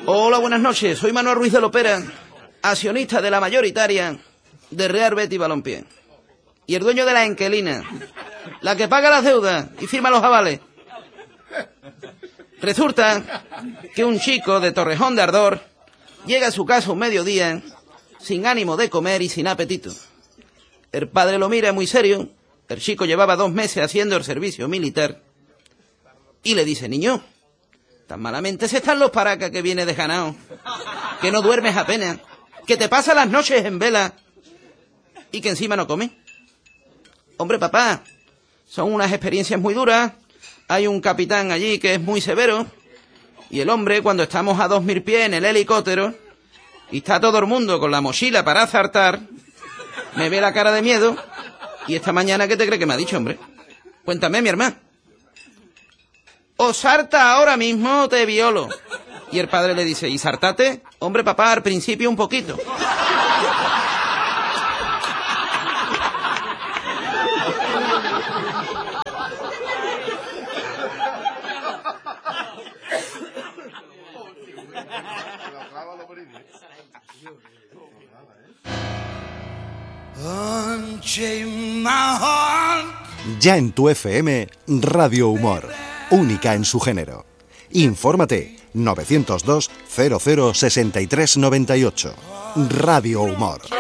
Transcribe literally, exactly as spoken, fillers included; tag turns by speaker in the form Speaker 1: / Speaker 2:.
Speaker 1: Hola, buenas noches. Soy Manuel Ruiz de Lopera, accionista de la mayoritaria de Real Betis Balompié. Y el dueño de la Enquelina, la que paga las deudas y firma los avales. Resulta que un chico de Torrejón de Ardor llega a su casa un mediodía sin ánimo de comer y sin apetito. El padre lo mira muy serio. El chico llevaba dos meses haciendo el servicio militar. Y le dice: niño, tan malamente se están los paracas que viene de Janao, que no duermes apenas, que te pasas las noches en vela y que encima no comes. Hombre, papá, son unas experiencias muy duras. Hay un capitán allí que es muy severo. Y el hombre, cuando estamos a dos mil pies en el helicóptero y está todo el mundo con la mochila para azartar, me ve la cara de miedo. Y esta mañana, ¿qué te cree que me ha dicho, hombre? Cuéntame, mi hermano. O sarta ahora mismo o te violo. Y el padre le dice: ¿y sartate? Hombre, papá, al principio un poquito.
Speaker 2: Ya en tu F M, Radio Humor, única en su género. Infórmate novecientos dos, cero cero, sesenta y tres noventa y ocho. Radio Humor.